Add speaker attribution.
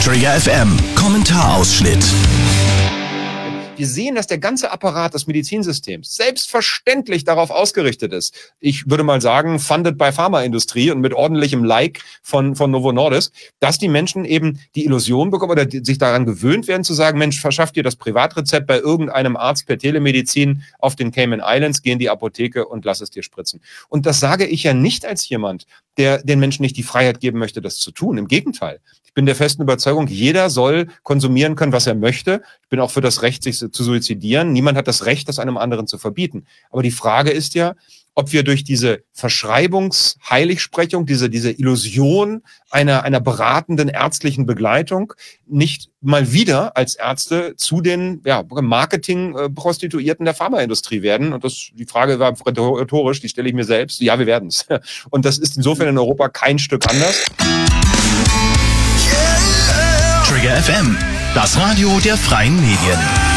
Speaker 1: Trigger FM Kommentarausschnitt.
Speaker 2: Wir sehen, dass der ganze Apparat des Medizinsystems selbstverständlich darauf ausgerichtet ist. Ich würde mal sagen, funded by Pharmaindustrie und mit ordentlichem Like von Novo Nordisk, dass die Menschen eben die Illusion bekommen oder sich daran gewöhnt werden zu sagen, Mensch, verschaff dir das Privatrezept bei irgendeinem Arzt per Telemedizin auf den Cayman Islands, geh in die Apotheke und lass es dir spritzen. Und das sage ich ja nicht als jemand, der den Menschen nicht die Freiheit geben möchte, das zu tun. Im Gegenteil. Ich bin der festen Überzeugung, jeder soll konsumieren können, was er möchte. Ich bin auch für das Recht, sich zu suizidieren. Niemand hat das Recht, das einem anderen zu verbieten. Aber die Frage ist ja, ob wir durch diese Verschreibungsheiligsprechung, diese Illusion einer beratenden ärztlichen Begleitung nicht mal wieder als Ärzte zu den Marketing-Prostituierten der Pharmaindustrie werden. Und die Frage war rhetorisch, die stelle ich mir selbst. Ja, wir werden es. Und das ist insofern in Europa kein Stück anders.
Speaker 1: Trigger FM, das Radio der freien Medien.